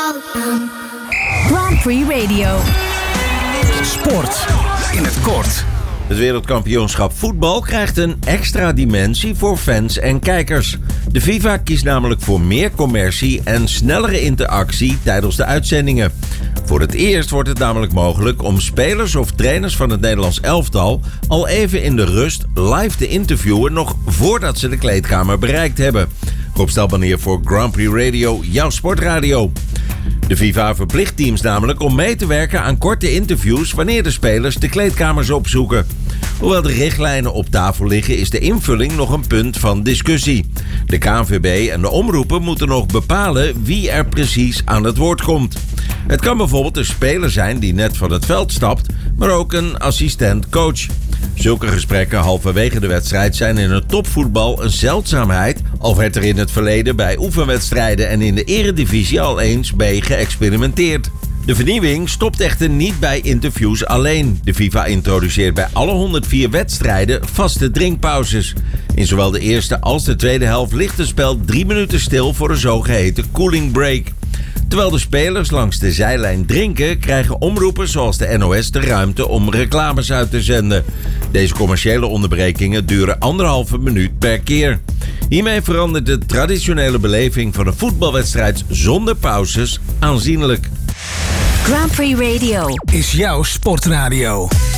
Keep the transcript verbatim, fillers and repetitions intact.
Grand Prix Radio. Sport in het kort. Het wereldkampioenschap voetbal krijgt een extra dimensie voor fans en kijkers. De FIFA kiest namelijk voor meer commercie en snellere interactie tijdens de uitzendingen. Voor het eerst wordt het namelijk mogelijk om spelers of trainers van het Nederlands elftal al even in de rust live te interviewen, nog voordat ze de kleedkamer bereikt hebben. Rob Stelman hier voor Grand Prix Radio, jouw sportradio. De FIFA verplicht teams namelijk om mee te werken aan korte interviews wanneer de spelers de kleedkamers opzoeken. Hoewel de richtlijnen op tafel liggen, is de invulling nog een punt van discussie. De K N V B en de omroepen moeten nog bepalen wie er precies aan het woord komt. Het kan bijvoorbeeld een speler zijn die net van het veld stapt, maar ook een assistent-coach. Zulke gesprekken halverwege de wedstrijd zijn in het topvoetbal een zeldzaamheid, al werd er in het verleden bij oefenwedstrijden en in de eredivisie al eens mee geëxperimenteerd. De vernieuwing stopt echter niet bij interviews alleen. De FIFA introduceert bij alle honderdvier wedstrijden vaste drinkpauzes. In zowel de eerste als de tweede helft ligt het spel drie minuten stil voor een zogeheten cooling break. Terwijl de spelers langs de zijlijn drinken, krijgen omroepen zoals de N O S de ruimte om reclames uit te zenden. Deze commerciële onderbrekingen duren anderhalve minuut per keer. Hiermee verandert de traditionele beleving van een voetbalwedstrijd zonder pauzes aanzienlijk. Grand Prix Radio Is jouw sportradio.